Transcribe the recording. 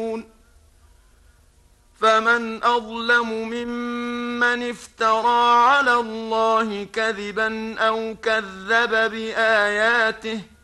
فمن أظلم ممن افترى على الله كذبا أو كذب بآياته